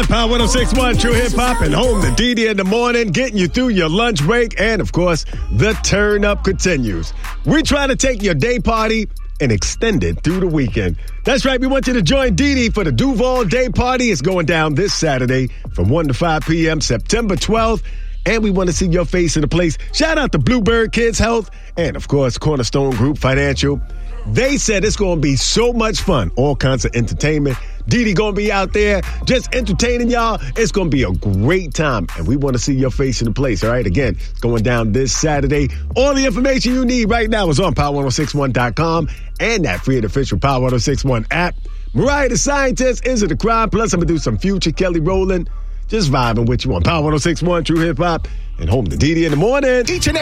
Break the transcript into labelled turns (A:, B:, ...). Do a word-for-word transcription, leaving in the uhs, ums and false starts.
A: on Power one oh six point one True Hip Hop and home to D D in the morning, getting you through your lunch break. And, of course, the turn up continues. We try to take your day party and extend it through the weekend. That's right. We want you to join D D for the Duval Day Party. It's going down this Saturday from one to five p.m., September twelfth. And we want to see your face in the place. Shout out to Bluebird Kids Health and, of course, Cornerstone Group Financial. They said it's going to be so much fun. All kinds of entertainment. Dee going to be out there just entertaining y'all. It's going to be a great time. And we want to see your face in the place, all right? Again, it's going down this Saturday. All the information you need right now is on power one oh six one dot com and that free and official Power one oh six one app. Mariah the Scientist, Is It a Crime? Plus, I'm going to do some Future Kelly Rowland. Just vibing with you on Power one oh six point one True Hip Hop and home to Dee in the morning.
B: Each and every